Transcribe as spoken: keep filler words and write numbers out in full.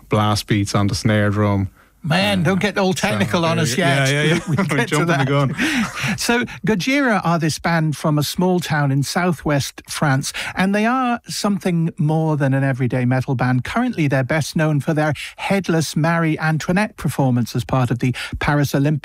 blast beats on the snare drum. Man, don't get all technical so, on us yet. Yeah, yeah, yeah. We'll get to that. The gun. So, Gojira are this band from a small town in southwest France, and they are something more than an everyday metal band. Currently, they're best known for their Headless Marie Antoinette performance as part of the Paris Olympics.